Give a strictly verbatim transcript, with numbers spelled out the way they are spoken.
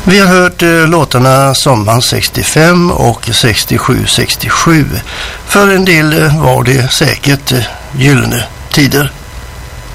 Vi har hört eh, låtarna sommaren sextiofem och sextiosju sextiosju. För en del eh, var det säkert eh, gyllene tider.